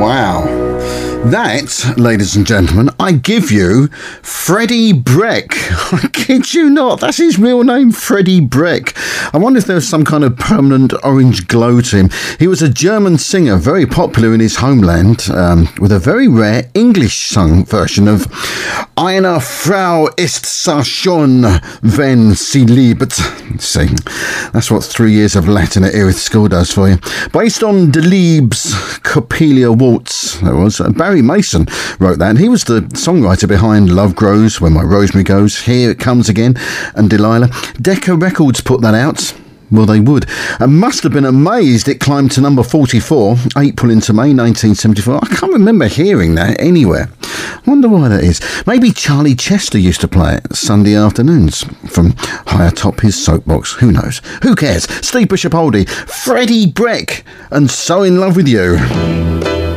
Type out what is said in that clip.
Wow. That, ladies and gentlemen, I give you Freddie Breck. I kid you not, that's his real name, Freddie Breck. I wonder if there was some kind of permanent orange glow to him. He was a German singer, very popular in his homeland, with a very rare English sung version of Eine Frau ist so schön, wenn sie liebt. See, that's what 3 years of Latin at Erith School does for you. Based on Delibes' Coppelia Waltz, there was. Barry Mason wrote that, and he was the songwriter behind Love Grows, When My Rosemary Goes, Here It Comes Again, and Delilah. Decca Records put that out. Well, they would. And must have been amazed it climbed to number 44, April into May 1974. I can't remember hearing that anywhere. Wonder why that is. Maybe Charlie Chester used to play it Sunday afternoons from high atop his soapbox. Who knows? Who cares? Steve Bishop Oldie, Freddie Breck, and So In Love With You.